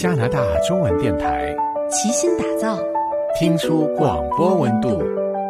加拿大中文电台齐心打造， 听出广播温度。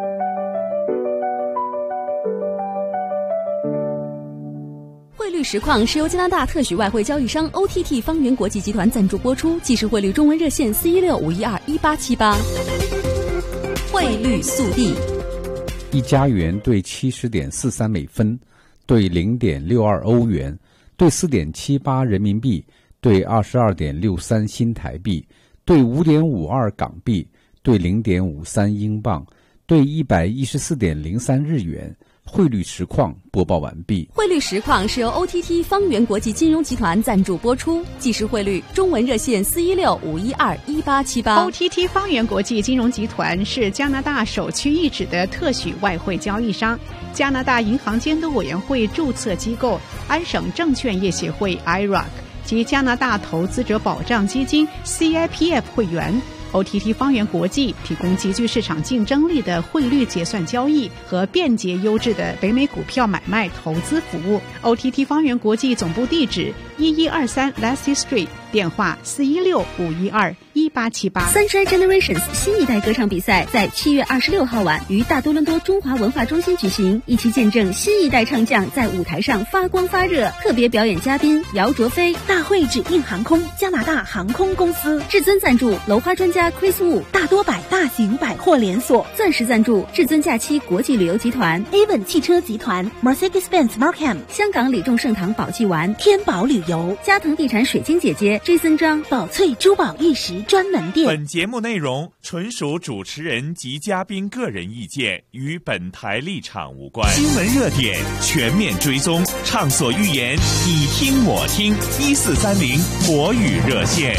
汇率实况是由加拿大特许外汇交易商 OTT 方圆国际集团赞助播出，即时汇率中文热线416-512-1878。汇率速递： 一加元兑70.43美分，兑0.62欧元，兑4.78人民币，兑22.63新台币，兑5.52港币，兑0.53英镑，兑114.03日元。汇率实况播报完毕。 汇率实况是由 OTT 方圆国际金融集团赞助播出，即时汇率中文热线416-512-1878。 OTT 方圆国际金融集团是加拿大首屈一指的特许外汇交易商，加拿大银行监督委员会注册机构安省证券业协会 IROC 及加拿大投资者保障基金 CIPF 会员。OTT 方圆国际提供极具市场竞争力的汇率结算交易和便捷优质的北美股票买卖投资服务。OTT 方圆国际总部地址1123 Lassie Street， 电话416-512-1878。 Sunshine Generations 新一代歌唱比赛在7月26号晚于大多伦多中华文化中心举行，一起见证新一代唱将在舞台上发光发热。特别表演嘉宾姚卓飞， 大会指定航空加拿大航空公司， 至尊赞助楼花专家 Chris Wu， 大多百大型百货连锁， 钻石赞助至尊假期国际旅游集团， Avon 汽车集团， Mercedes-Benz Markham， 香港李众盛堂宝济丸， 天宝旅游， 嘉腾地产水晶姐姐 Jason 张， 宝翠珠宝玉石专门店。 本节目内容纯属主持人及嘉宾个人意见，与本台立场无关。新闻热点全面追踪，畅所欲言，你听我听。1430国语热线。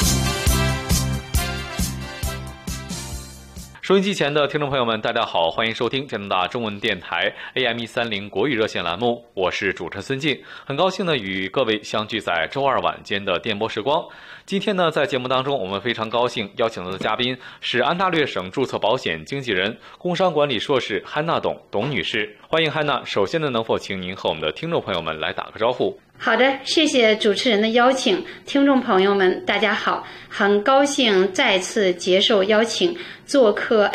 收音机前的听众朋友们，大家好，欢迎收听加拿大中文电台 AM130国语热线栏目，我是主持人孙静，很高兴呢与各位相聚在周二晚间的电波时光。今天呢，在节目当中，我们非常高兴邀请到的嘉宾是安大略省注册保险经纪人、工商管理硕士汉娜董女士，欢迎汉娜。首先呢，能否请您和我们的听众朋友们来打个招呼？ 好的，谢谢主持人的邀请，听众朋友们大家好，很高兴再次接受邀请做客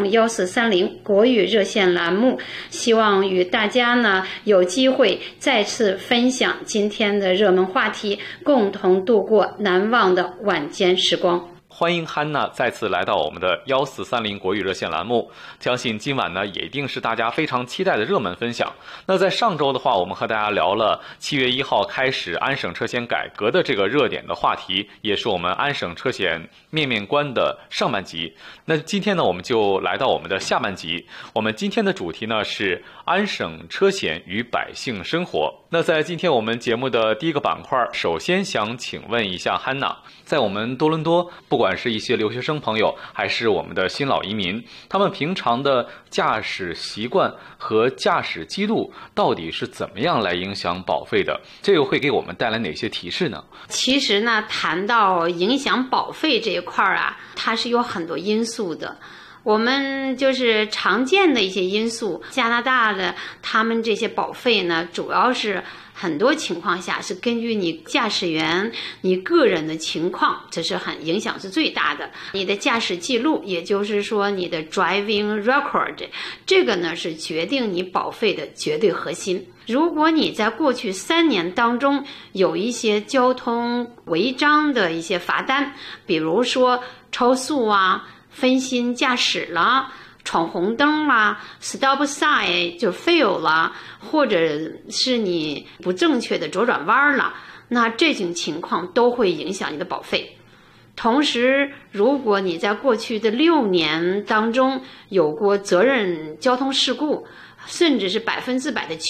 AM1430国语热线栏目，希望与大家呢有机会再次分享今天的热门话题，共同度过难忘的晚间时光。 欢迎汉娜再次来到我们的1430国语热线栏目，相信今晚呢也一定是大家非常期待的热门分享。那在上周的话，我们和大家聊了7月1号开始安省车险改革的这个热点的话题，也是我们安省车险面面观的上半集。那今天呢，我们就来到我们的下半集。我们今天的主题呢是安省车险与百姓生活。那在今天我们节目的第一个板块，首先想请问一下汉娜，在我们多伦多，不管是一些留学生朋友，还是我们的新老移民，他们平常的驾驶习惯和驾驶记录到底是怎么样来影响保费的？这个会给我们带来哪些提示呢？ 其实呢，谈到影响保费这一块啊，它是有很多因素的。我们就是常见的一些因素，加拿大的他们这些保费呢，主要是很多情况下是根据你驾驶员你个人的情况，这是很影响是最大的。你的驾驶记录，也就是说你的 driving record， 这个呢是决定你保费的绝对核心。如果你在过去3年当中有一些交通违章的一些罚单，比如说超速啊、分心驾驶了、闯红灯啦、stop sign 就 fail 了，或者是你不正确的左转弯了，那这种情况都会影响你的保费。同时，如果你在过去的6年当中有过责任交通事故，甚至是100%的